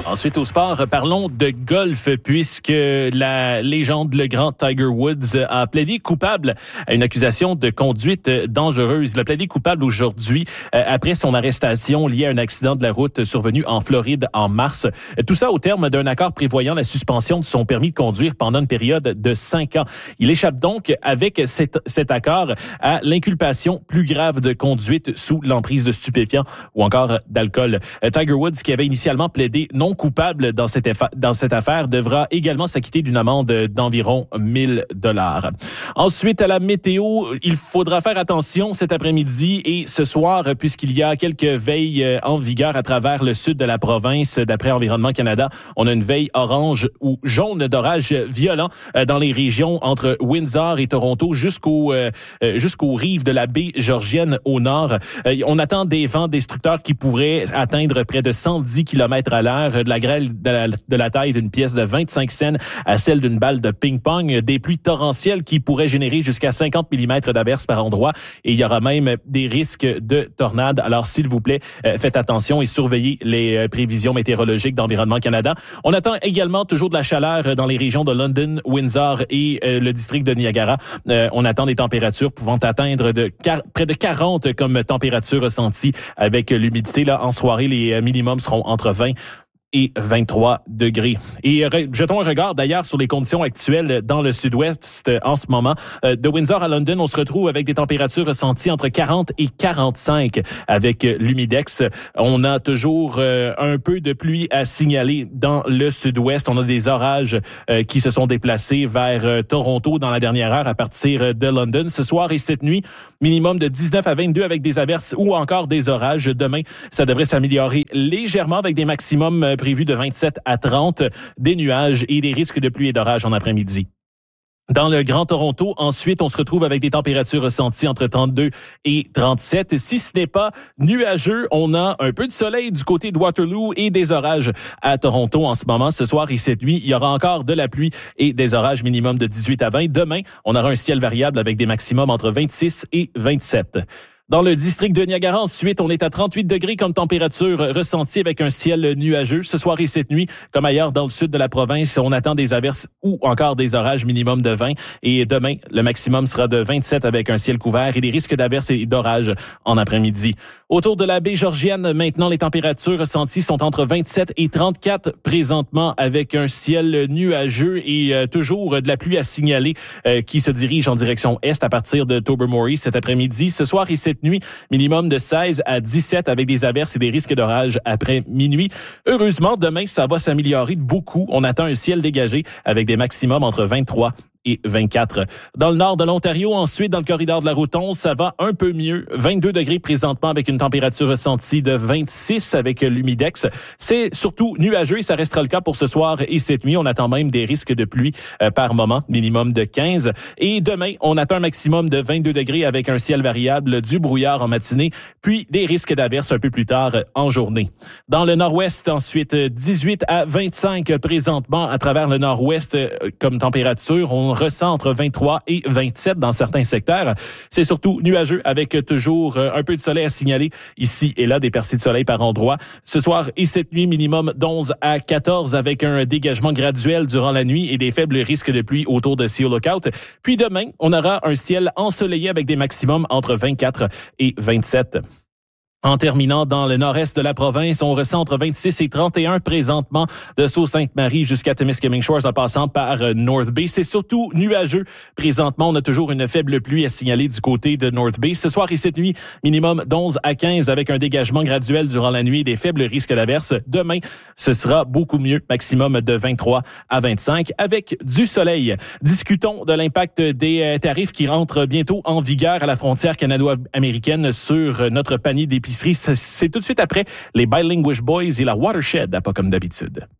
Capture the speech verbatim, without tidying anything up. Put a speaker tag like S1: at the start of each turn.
S1: Ensuite, au sport, parlons de golf, puisque la légende, le grand Tiger Woods, a plaidé coupable à une accusation de conduite dangereuse. Il a plaidé coupable aujourd'hui euh, après son arrestation liée à un accident de la route survenu en Floride en mars. Tout ça au terme d'un accord prévoyant la suspension de son permis de conduire pendant une période de cinq ans. Il échappe donc avec cet, cet accord à l'inculpation plus grave de conduite sous l'emprise de stupéfiants ou encore d'alcool. Euh, Tiger Woods, qui avait initialement plaidé non coupable dans cette, effa- dans cette affaire, devra également s'acquitter d'une amende d'environ mille dollars. Ensuite, à la météo, il faudra faire attention cet après-midi et ce soir, puisqu'il y a quelques veilles en vigueur à travers le sud de la province. D'après Environnement Canada, on a une veille orange ou jaune d'orage violent dans les régions entre Windsor et Toronto jusqu'au euh, jusqu'aux rives de la baie Georgienne au nord. Euh, on attend des vents destructeurs qui pourraient atteindre près de cent dix kilomètres à l'heure, de la grêle de la, de la taille d'une pièce de vingt-cinq cents à celle d'une balle de ping-pong, des pluies torrentielles qui pourraient générer jusqu'à cinquante millimètres d'averses par endroit, et il y aura même des risques de tornades. Alors, s'il vous plaît, euh, faites attention et surveillez les euh, prévisions météorologiques d'Environnement Canada. On attend également toujours de la chaleur dans les régions de London, Windsor et euh, le district de Niagara. Euh, on attend des températures pouvant atteindre de car- près de quarante comme température ressentie avec l'humidité. Là, en soirée, les minimums seront entre vingt et vingt-trois degrés. Et re, jetons un regard d'ailleurs sur les conditions actuelles dans le sud-ouest euh, en ce moment. Euh, de Windsor à London, on se retrouve avec des températures ressenties entre quarante et quarante-cinq avec euh, l'humidex. On a toujours euh, un peu de pluie à signaler dans le sud-ouest. On a des orages euh, qui se sont déplacés vers euh, Toronto dans la dernière heure à partir de London. Ce soir et cette nuit, minimum de dix-neuf à vingt-deux avec des averses ou encore des orages. Demain, ça devrait s'améliorer légèrement avec des maximums euh, prévu de vingt-sept à trente, des nuages et des risques de pluie et d'orage en après-midi. Dans le Grand Toronto, ensuite, on se retrouve avec des températures ressenties entre trente-deux et trente-sept. Si ce n'est pas nuageux, on a un peu de soleil du côté de Waterloo et des orages à Toronto en ce moment. Ce soir et cette nuit, il y aura encore de la pluie et des orages minimum de dix-huit à vingt. Demain, on aura un ciel variable avec des maximums entre vingt-six et vingt-sept. Dans le district de Niagara, ensuite, on est à trente-huit degrés comme température ressentie avec un ciel nuageux. Ce soir et cette nuit, comme ailleurs dans le sud de la province, on attend des averses ou encore des orages minimum de vingt. Et demain, le maximum sera de vingt-sept avec un ciel couvert et des risques d'averses et d'orages en après-midi. Autour de la baie Georgienne, maintenant, les températures ressenties sont entre vingt-sept et trente-quatre présentement avec un ciel nuageux et euh, toujours de la pluie à signaler euh, qui se dirige en direction est à partir de Tobermory cet après-midi. Ce soir et cette nuit, minimum de seize à dix-sept avec des averses et des risques d'orage après minuit. Heureusement, demain, ça va s'améliorer beaucoup. On attend un ciel dégagé avec des maximums entre vingt-trois et vingt-quatre. Dans le nord de l'Ontario, ensuite, dans le corridor de la route onze, ça va un peu mieux. vingt-deux degrés présentement avec une température ressentie de vingt-six avec l'humidex. C'est surtout nuageux et ça restera le cas pour ce soir et cette nuit. On attend même des risques de pluie euh, par moment, minimum de quinze. Et demain, on attend un maximum de vingt-deux degrés avec un ciel variable, du brouillard en matinée, puis des risques d'averses un peu plus tard en journée. Dans le nord-ouest, ensuite, dix-huit à vingt-cinq présentement à travers le nord-ouest euh, comme température. On ressent entre vingt-trois et vingt-sept dans certains secteurs. C'est surtout nuageux avec toujours un peu de soleil à signaler ici et là, des percées de soleil par endroits. Ce soir et cette nuit, minimum d'onze à quatorze avec un dégagement graduel durant la nuit et des faibles risques de pluie autour de Sea Lookout. Puis demain, on aura un ciel ensoleillé avec des maximums entre vingt-quatre et vingt-sept. En terminant dans le nord-est de la province, on ressent entre vingt-six et trente et un présentement de Sault-Sainte-Marie jusqu'à Temiskaming Shores en passant par North Bay. C'est surtout nuageux. Présentement, on a toujours une faible pluie à signaler du côté de North Bay. Ce soir et cette nuit, minimum d'onze à quinze avec un dégagement graduel durant la nuit et des faibles risques d'averses. Demain, ce sera beaucoup mieux. Maximum de vingt-trois à vingt-cinq avec du soleil. Discutons de l'impact des tarifs qui rentrent bientôt en vigueur à la frontière canado-américaine sur notre panier d'épicerie. C'est tout de suite après les Bilinguish Boys et la Watershed, pas comme d'habitude.